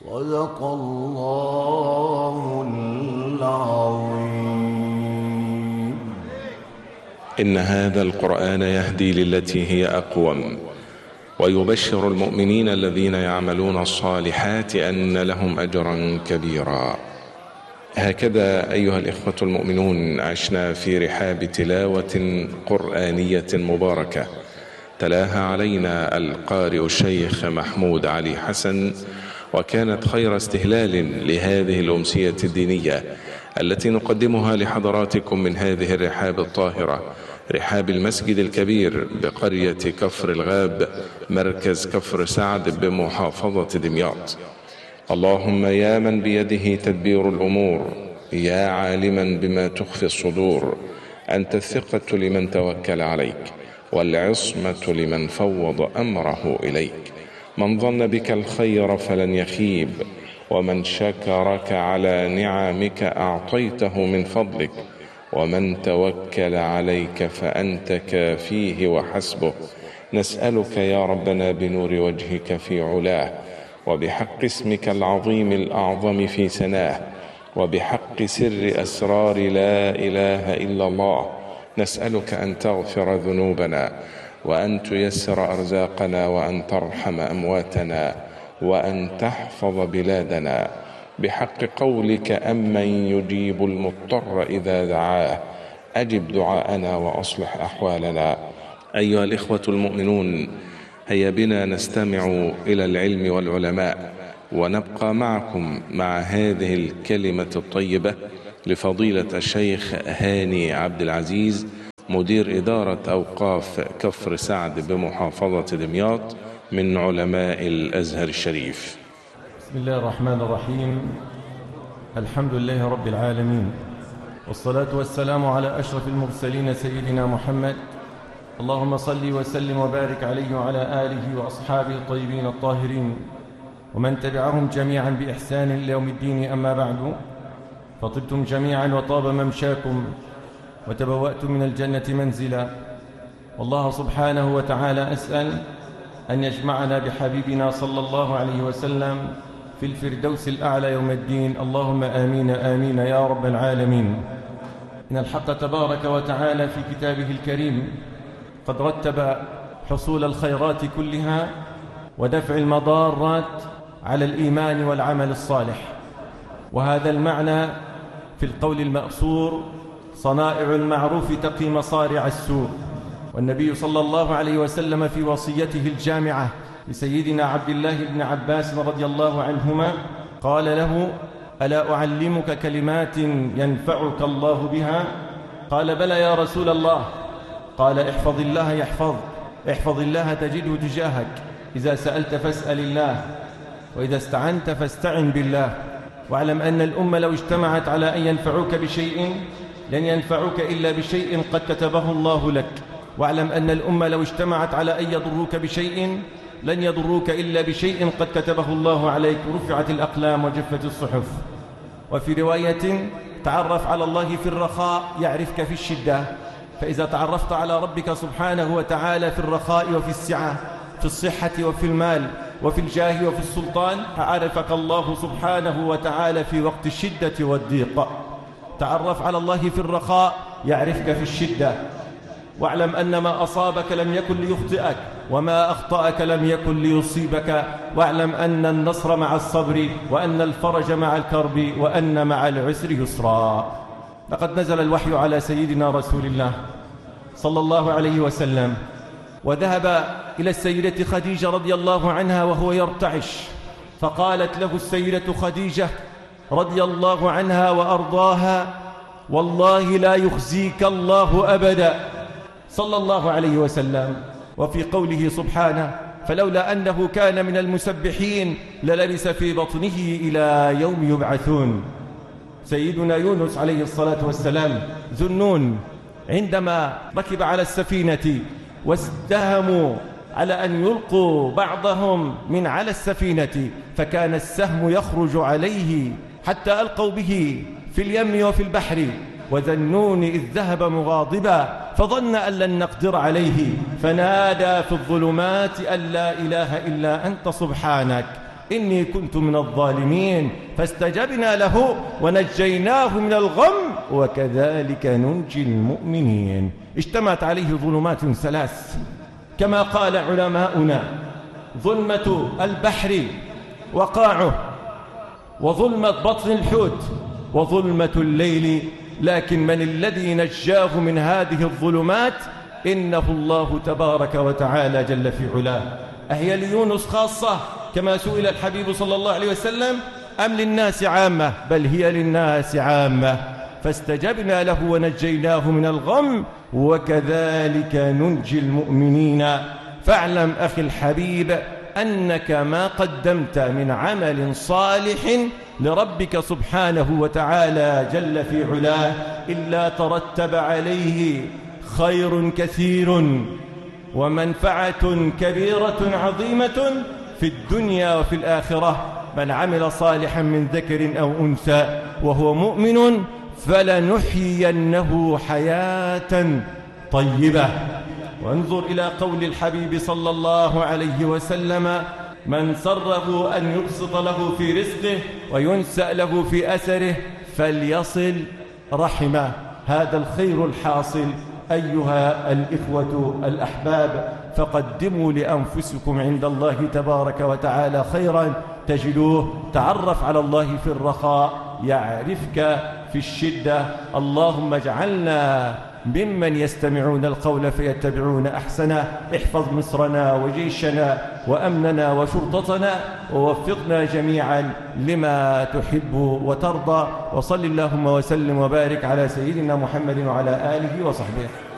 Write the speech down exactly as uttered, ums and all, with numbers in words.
صدق الله العظيم. إن هذا القرآن يهدي للتي هي أقوم ويبشر المؤمنين الذين يعملون الصالحات أن لهم أجرا كبيرا. هكذا أيها الإخوة المؤمنون عشنا في رحاب تلاوة قرآنية مباركة تلاها علينا القارئ الشيخ محمود علي حسن، وكانت خير استهلال لهذه الأمسية الدينية التي نقدمها لحضراتكم من هذه الرحاب الطاهرة، رحاب المسجد الكبير بقرية كفر الغاب مركز كفر سعد بمحافظة دمياط. اللهم يا من بيده تدبير الأمور، يا عالما بما تخفي الصدور، أنت الثقة لمن توكل عليك والعصمة لمن فوض أمره إليك. من ظن بك الخير فلن يخيب، ومن شكرك على نعمك أعطيته من فضلك، ومن توكل عليك فأنت كافيه وحسبه. نسألك يا ربنا بنور وجهك في علاه، وبحق اسمك العظيم الأعظم في سناه، وبحق سر أسرار لا إله إلا الله، نسألك أن تغفر ذنوبنا، وأن تيسر أرزاقنا، وأن ترحم أمواتنا، وأن تحفظ بلادنا، بحق قولك أمن يجيب المضطر إذا دعاه، أجب دعاءنا وأصلح أحوالنا. أيها الإخوة المؤمنون، هيا بنا نستمع إلى العلم والعلماء، ونبقى معكم مع هذه الكلمة الطيبة لفضيلة الشيخ هاني عبد العزيز مدير إدارة أوقاف كفر سعد بمحافظة دمياط من علماء الأزهر الشريف. بسم الله الرحمن الرحيم. الحمد لله رب العالمين، والصلاة والسلام على أشرف المرسلين سيدنا محمد. اللهم صل وسلم وبارك عليه وعلى آله وأصحابه الطيبين الطاهرين، ومن تبعهم جميعا بإحسان إلى يوم الدين. أما بعد، فطبتم جميعا وطاب ممشاكم، وتبوأتم من الجنة منزلا. والله سبحانه وتعالى أسأل أن يجمعنا بحبيبنا صلى الله عليه وسلم في الفردوس الأعلى يوم الدين. اللهم آمين آمين يا رب العالمين. إن الحق تبارك وتعالى في كتابه الكريم قد رتب حصول الخيرات كلها ودفع المضارات على الإيمان والعمل الصالح، وهذا المعنى في القول المأثور: صنائع المعروف تقي مصارع السوء. والنبي صلى الله عليه وسلم في وصيته الجامعة لسيدنا عبد الله بن عباس رضي الله عنهما قال له: ألا أعلمك كلمات ينفعك الله بها؟ قال: بلى يا رسول الله. قال: احفظ الله يحفظ احفظ الله تجده تجاهك، إذا سألت فاسأل الله، وإذا استعنت فاستعن بالله. واعلم أن الأمة لو اجتمعت على أن ينفعوك بشيء لن ينفعوك إلا بشيء قد كتبه الله لك. واعلم أن الأمة لو اجتمعت على أن يضروك بشيء لن يضروك إلا بشيء قد كتبه الله عليك. رفعت الأقلام وجفت الصحف. وفي رواية: تعرف على الله في الرخاء يعرفك في الشدة. فإذا تعرفت على ربك سبحانه وتعالى في الرخاء وفي السعة، في الصحة وفي المال وفي الجاه وفي السلطان، عرفك الله سبحانه وتعالى في وقت الشدة والضيق. تعرف على الله في الرخاء يعرفك في الشدة. واعلم أن ما أصابك لم يكن ليخطئك، وما أخطأك لم يكن ليصيبك. واعلم أن النصر مع الصبر، وأن الفرج مع الكرب، وأن مع العسر يسرا. لقد نزل الوحي على سيدنا رسول الله صلى الله عليه وسلم، وذهب إلى السيدة خديجة رضي الله عنها وهو يرتعش، فقالت له السيدة خديجة رضي الله عنها وأرضاها: والله لا يخزيك الله أبدا، صلى الله عليه وسلم. وفي قوله سبحانه: فلولا أنه كان من المسبحين للبث في بطنه إلى يوم يبعثون. سيدنا يونس عليه الصلاة والسلام ذو النون عندما ركب على السفينة واستهموا على أن يلقوا بعضهم من على السفينة، فكان السهم يخرج عليه حتى ألقوا به في اليم وفي البحر، وذا النون إذ ذهب مغاضبا فظن أن لن نقدر عليه، فنادى في الظلمات أن لا إله إلا أنت سبحانك إني كنت من الظالمين فاستجبنا له ونجيناه من الغم وكذلك ننجي المؤمنين. اجتمعت عليه ظلمات ثلاث كما قال علماؤنا: ظلمة البحر وقاعه، وظلمة بطن الحوت، وظلمة الليل. لكن من الذي نجاه من هذه الظلمات؟ إنه الله تبارك وتعالى جل في علاه. أهي ليونس خاصة كما سئل الحبيب صلى الله عليه وسلم أم للناس عامة؟ بل هي للناس عامة. فاستجبنا له ونجيناه من الغم وكذلك ننجي المؤمنين. فاعلم أخي الحبيب أنك ما قدمت من عمل صالح لربك سبحانه وتعالى جل في علاه إلا ترتب عليه خير كثير ومنفعة كبيرة عظيمة في الدنيا وفي الآخرة. من عمل صالحا من ذكر أو أنثى وهو مؤمن فلنحيينه حياة طيبة. وانظر إلى قول الحبيب صلى الله عليه وسلم: من سره أن يبسط له في رزقه وينسأ له في أثره فليصل رحمه. هذا الخير الحاصل أيها الإخوة الأحباب، فقدموا لأنفسكم عند الله تبارك وتعالى خيرا تجدوه. تعرف على الله في الرخاء يعرفك في الشدة. اللهم اجعلنا ممن يستمعون القول فيتبعون أحسنه. احفظ مصرنا وجيشنا وأمننا وشرطتنا ووفقنا جميعا لما تحب وترضى. وصل اللهم وسلم وبارك على سيدنا محمد وعلى آله وصحبه.